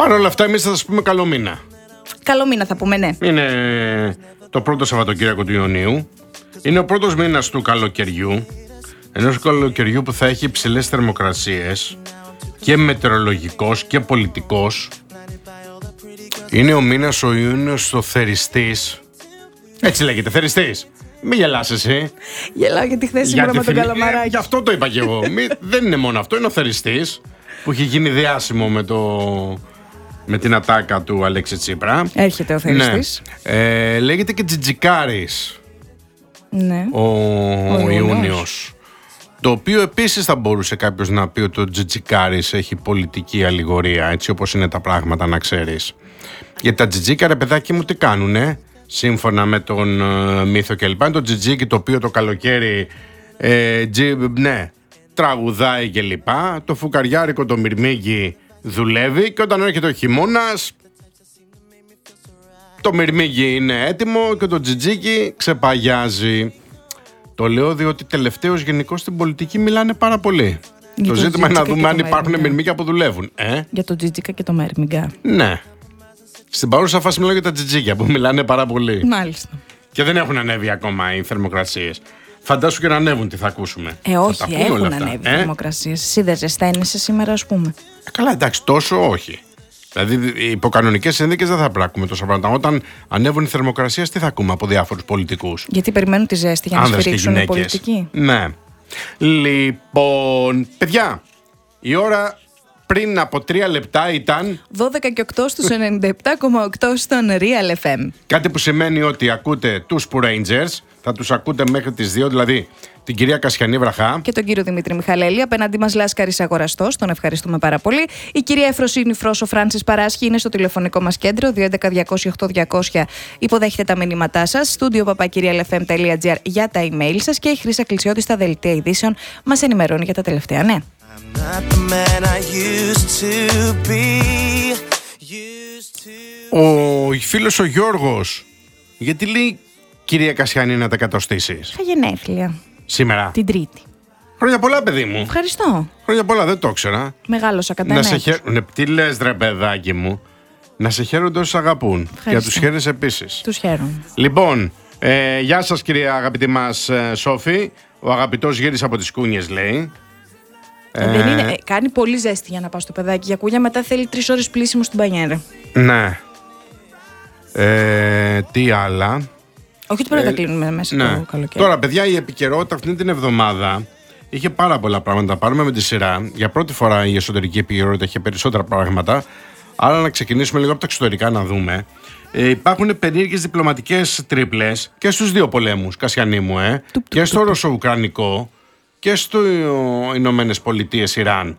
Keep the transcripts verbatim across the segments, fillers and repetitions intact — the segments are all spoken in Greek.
Παρ' όλα αυτά, εμείς θα σας πούμε καλό μήνα. Καλό μήνα θα πούμε, ναι. Είναι το πρώτο Σαββατοκύριακο του Ιουνίου. Είναι ο πρώτος μήνας του καλοκαιριού. Ενός καλοκαιριού που θα έχει υψηλές θερμοκρασίες και μετεωρολογικός και πολιτικός. Είναι ο μήνας ο Ιούνιος ο θεριστής. Έτσι λέγεται, θεριστής. Μην γελάς εσύ. Γελάω γιατί χθες ήμουν με τον Καλαμαράκη. Γι' αυτό το είπα και εγώ. Μη, δεν είναι μόνο αυτό, είναι ο θεριστής που έχει γίνει διάσημο με, το, με την ατάκα του Αλέξη Τσίπρα. Έρχεται ο θεριστής. Ναι. Ε, λέγεται και Τζιτζικάρης. Ναι. Ο, ο Ιούνιος. Το οποίο επίσης θα μπορούσε κάποιος να πει ότι ο Τζιτζικάρης έχει πολιτική αλληγορία, έτσι όπως είναι τα πράγματα, να ξέρεις. Γιατί τα τζιτζίκα, ρε παιδάκι μου, τι κάνουνε, σύμφωνα με τον uh, μύθο κλπ. Είναι το τζιτζίκι το οποίο το καλοκαίρι ε, τζι, ναι, τραγουδάει κλπ. Το φουκαριάρικο το μυρμήγκι δουλεύει και όταν έρχεται ο χειμώνας το μυρμήγκι είναι έτοιμο και το τζιτζίκι ξεπαγιάζει. Το λέω διότι τελευταίως γενικώς στην πολιτική μιλάνε πάρα πολύ. Για το, το ζήτημα είναι να δούμε αν υπάρχουν μυρμήγκια που δουλεύουν. Ε? Για το τζιτζίκα και το μερμήγκια. Ναι. Στην παρούσα φάση μιλάω για τα τζιτζίκια που μιλάνε πάρα πολύ. Μάλιστα. Και δεν έχουν ανέβει ακόμα οι θερμοκρασίες. Φαντάσου και να ανέβουν, τι θα ακούσουμε. Ε, όχι, έχουν ανέβει οι ε? θερμοκρασίες. Εσύ δεν ζεσταίνεσαι σήμερα, ας πούμε. Ε, καλά, εντάξει, τόσο όχι. Δηλαδή, υπό κανονικές συνθήκες δεν θα πράξουμε τόσα πράγματα. Όταν ανέβουν οι θερμοκρασίες, τι θα ακούμε από διάφορους πολιτικούς. Γιατί περιμένουν τη ζέστη για να σφυρίξουν οι πολιτικοί. Ναι. Λοιπόν, παιδιά, η ώρα πριν από τρία λεπτά ήταν δώδεκα και οκτώ στους ενενήντα επτά κόμμα οκτώ στον Real εφ εμ. Κάτι που σημαίνει ότι ακούτε τους Poo Rangers. Θα τους ακούτε μέχρι τις δύο, δηλαδή την κυρία Κασιανή Βραχά και τον κύριο Δημήτρη Μιχαλέλη. Απέναντί μας Λάσκαρης Αγοραστός, τον ευχαριστούμε πάρα πολύ. Η κυρία Εφροσύνη Φρόσο Φράνσις Παράσχη είναι στο τηλεφωνικό μας κέντρο δύο έντεκα διακόσια οκτώ διακόσια. Υποδέχεται τα μηνύματά σας. Στούντιο παπακυρία ελ εφ εμ τελεία τζι άρ για τα email σας και η Χρύσα Κλεισιώτη στα δελτία ειδήσεων μας ενημερώνει για τα τελευταία νέα. Ο φίλος ο Γιώργος, γιατί λέει κυρία Κασιανή να τα κατοστήσεις? Θα γενέθλια. Σήμερα. Την Τρίτη. Χρόνια πολλά, παιδί μου. Ευχαριστώ. Χρόνια πολλά, δεν το ήξερα. Μεγάλωσα κατά να σε χαίρ... ναι, τι λες, ρε παιδάκι μου. Να σε χαίρονται όσους αγαπούν. Ευχαριστώ. Και να τους χαίρεσαι επίσης. Τους χαίρομαι. Λοιπόν, ε, γεια σας κυρία αγαπητή μας ε, Σόφη. Ο αγαπητός γύρισε από τις Κούνιες, λέει. Ε, δεν είναι, ε, κάνει πολύ ζέστη για να πάω στο παιδάκι για κούλια. Μετά θέλει τρεις ώρες πλήσιμο στην μπανιέρα. Ναι. Ε, τι άλλα. Όχι ότι πρέπει να τα κλείνουμε μέσα ναι. το καλοκαίρι. Τώρα, παιδιά, η επικαιρότητα αυτή την εβδομάδα είχε πάρα πολλά πράγματα. Να πάρουμε με τη σειρά. Για πρώτη φορά η εσωτερική επικαιρότητα είχε περισσότερα πράγματα. Άρα να ξεκινήσουμε λίγο από τα εξωτερικά να δούμε. Ε, υπάρχουν περίεργες διπλωματικές τρίπλες και στους δύο πολέμους, Κασιανή μου, ε, του, και του, στο Ρωσο-Ουκρανικό και στο Ηνωμένες Πολιτείες Ιράν.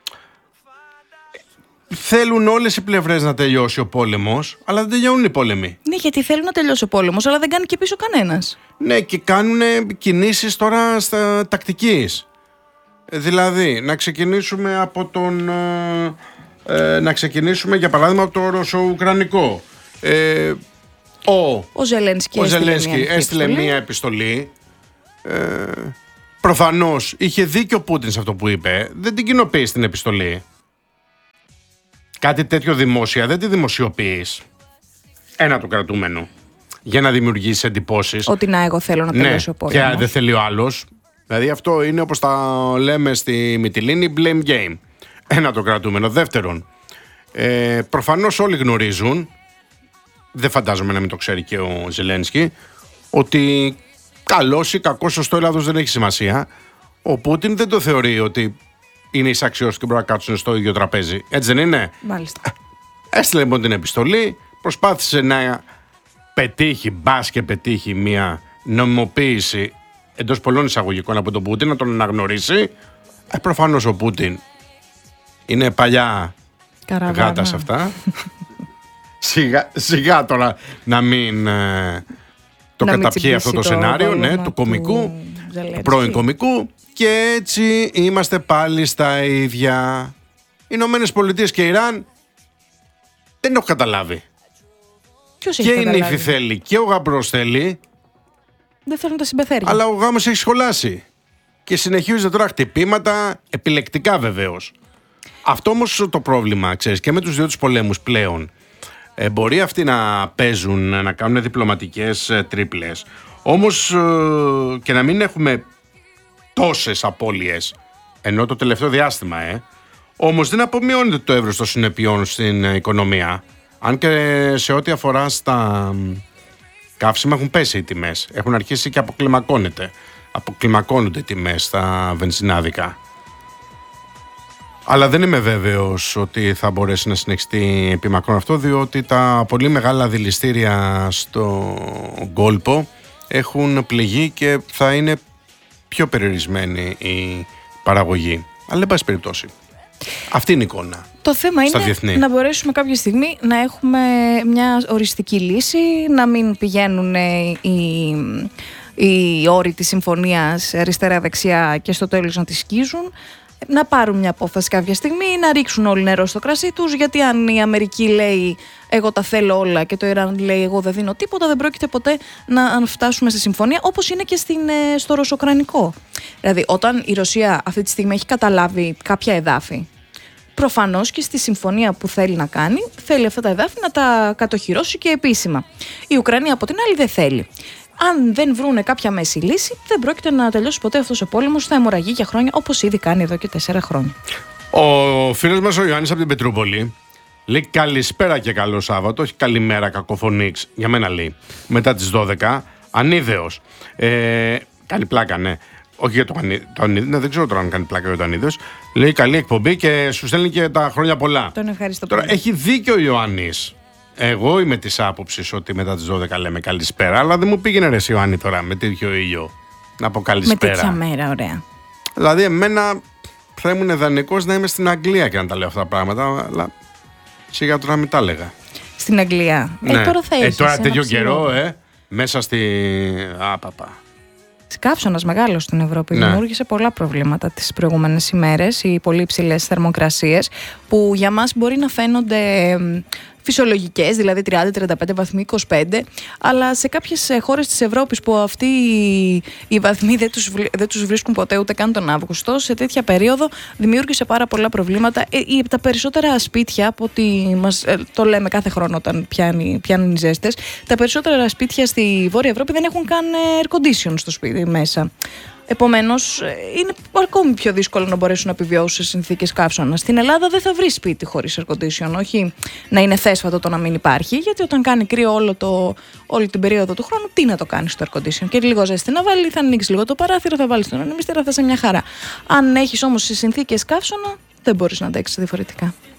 Θέλουν όλες οι πλευρές να τελειώσει ο πόλεμος, αλλά δεν τελειώνουν οι πόλεμοι. Ναι, γιατί θέλουν να τελειώσει ο πόλεμος, αλλά δεν κάνει και πίσω κανένας. Ναι, και κάνουν κινήσεις τώρα στα τακτικής. Δηλαδή, να ξεκινήσουμε από τον... Ε, να ξεκινήσουμε, για παράδειγμα, από το Ρωσο-Ουκρανικό. Ε, ο ο Ζελένσκι ο έστειλε, Ζελένσκι μία, έστειλε επιστολή. μία επιστολή. Ε, προφανώς είχε δίκιο ο Πούτιν σε αυτό που είπε. Δεν την κοινοποίησε την επιστολή. Κάτι τέτοιο δημόσια δεν τη δημοσιοποιείς. Ένα το κρατούμενο. Για να δημιουργήσει εντυπώσεις. Ότι να, εγώ θέλω να τελειώσει ναι, ο πόλεμος. Και δεν θέλει ο άλλος. Δηλαδή αυτό είναι, όπως τα λέμε στη Μυτιλίνη, blame game. Ένα το κρατούμενο. Δεύτερον, ε, προφανώς όλοι γνωρίζουν, δεν φαντάζομαι να μην το ξέρει και ο Ζελένσκι, ότι καλός ή κακός, σωστό ή λάθος δεν έχει σημασία. Ο Πούτιν δεν το θεωρεί ότι είναι εισαξιός και μπορεί να κάτσουν στο ίδιο τραπέζι. Έτσι δεν είναι? Μάλιστα. Έστειλε λοιπόν την επιστολή, προσπάθησε να πετύχει, μπας και πετύχει μια νομιμοποίηση εντός πολλών εισαγωγικών από τον Πούτιν, να τον αναγνωρίσει. Ε, προφανώς ο Πούτιν είναι παλιά Καραβάνα. γάτα σε αυτά. σιγά, σιγά τώρα να μην ε, το να καταπιεί αυτό το, το σενάριο, ναι, του κομικού, του, του πρώην κομικού. Και έτσι είμαστε πάλι στα ίδια. Οι Ηνωμένες Πολιτείες και Ιράν δεν έχω καταλάβει. Ποιος και έχει η καταλάβει? νύφη θέλει και ο γαμπρός θέλει. Δεν θέλουν τα συμπεθέρια. Αλλά ο γάμος έχει σχολάσει. Και συνεχίζονται τώρα χτυπήματα, επιλεκτικά βεβαίως. Αυτό όμως το πρόβλημα, ξέρεις, και με τους δύο τους πολέμους πλέον, ε, μπορεί αυτοί να παίζουν, να κάνουν διπλωματικές ε, τρίπλες, όμως ε, και να μην έχουμε τόσες απώλειες, ενώ το τελευταίο διάστημα, ε, όμως δεν απομειώνεται το εύρος των συνεπειών στην ε, οικονομία. Αν και σε ό,τι αφορά στα καύσιμα έχουν πέσει οι τιμές, έχουν αρχίσει και αποκλιμακώνεται. Αποκλιμακώνονται οι τιμές στα βενζινάδικα. Αλλά δεν είμαι βέβαιος ότι θα μπορέσει να συνεχιστεί επί μακρόν αυτό, διότι τα πολύ μεγάλα δηληστήρια στο κόλπο έχουν πληγεί και θα είναι πιο περιορισμένη η παραγωγή. Αλλά εν πάση περιπτώσει, αυτή είναι η εικόνα. Το θέμα είναι διεθνή. Να μπορέσουμε κάποια στιγμή να έχουμε μια οριστική λύση, να μην πηγαίνουν οι, οι όροι της συμφωνίας αριστερά-δεξιά και στο τέλος να τη σκίζουν. Να πάρουν μια απόφαση κάποια στιγμή, να ρίξουν όλοι νερό στο κρασί τους, γιατί αν η Αμερική λέει εγώ τα θέλω όλα και το Ιράν λέει εγώ δεν δίνω τίποτα, δεν πρόκειται ποτέ να φτάσουμε στη συμφωνία, όπως είναι και στην, στο ρωσοκρανικό. Δηλαδή όταν η Ρωσία αυτή τη στιγμή έχει καταλάβει κάποια εδάφη, προφανώς και στη συμφωνία που θέλει να κάνει, θέλει αυτά τα εδάφη να τα κατοχυρώσει και επίσημα. Η Ουκρανία από την άλλη δεν θέλει. Αν δεν βρούνε κάποια μέση λύση, δεν πρόκειται να τελειώσει ποτέ αυτός ο πόλεμος, θα αιμορραγεί για χρόνια, όπως ήδη κάνει εδώ και τέσσερα χρόνια. Ο φίλος μας ο Ιωάννης από την Πετρούπολη λέει καλησπέρα και καλό Σάββατο, όχι καλημέρα κακοφωνήξ, για μένα λέει, μετά τις δώδεκα, ανίδεος. Ε, κάνει πλάκα, ναι. Όχι για το Ανίδεος, ναι, δεν ξέρω τώρα αν κάνει πλάκα για το Ανίδεος. Λέει καλή εκπομπή και σου στέλνει και τα χρόνια πολλά. Τον ευχαριστώ τώρα, πολύ. Έχει δίκιο ο Ιωάννης. Εγώ είμαι της άποψης ότι μετά τις δώδεκα λέμε καλησπέρα, αλλά δεν μου πήγαινε ρε Ιωάννη τώρα με τέτοιο ήλιο να πω καλησπέρα. Με τέτοια μέρα, ωραία. Δηλαδή, εμένα θα ήμουν ιδανικός να είμαι στην Αγγλία και να τα λέω αυτά τα πράγματα, αλλά σιγά τώρα μην τα έλεγα. Στην Αγγλία. Ναι. Ε, τώρα θα έχεις. Ε, τώρα τέτοιο καιρό, ε, μέσα στη. Άπαπα. Καύσωνας μεγάλος στην Ευρώπη, ναι. Δημιούργησε πολλά προβλήματα τις προηγούμενες ημέρες, οι πολύ υψηλές θερμοκρασίες που για μας μπορεί να φαίνονται φυσιολογικές, δηλαδή τριάντα τριάντα πέντε βαθμοί, είκοσι πέντε, αλλά σε κάποιες χώρες της Ευρώπης που αυτοί οι βαθμοί δεν τους, δεν τους βρίσκουν ποτέ ούτε καν τον Αύγουστο, σε τέτοια περίοδο δημιούργησε πάρα πολλά προβλήματα. Ε, τα περισσότερα σπίτια, από ότι μας, ε, το λέμε κάθε χρόνο όταν πιάνει, πιάνουν οι ζέστες, τα περισσότερα σπίτια στη Βόρεια Ευρώπη δεν έχουν καν air condition στο σπίτι μέσα. Επομένως, είναι ακόμη πιο δύσκολο να μπορέσουν να επιβιώσουν σε συνθήκες καύσωνα. Στην Ελλάδα δεν θα βρει σπίτι χωρίς air condition. Όχι να είναι θέσφατο το να μην υπάρχει, γιατί όταν κάνει κρύο όλο το, όλη την περίοδο του χρόνου, τι να το κάνει στο air condition. Και λίγο ζέστη να βάλει, θα ανοίξει λίγο το παράθυρο, θα βάλει τον ανεμιστήρα, θα είσαι μια χαρά. Αν έχεις όμως σε συνθήκες καύσωνα, δεν μπορείς να αντέξεις διαφορετικά.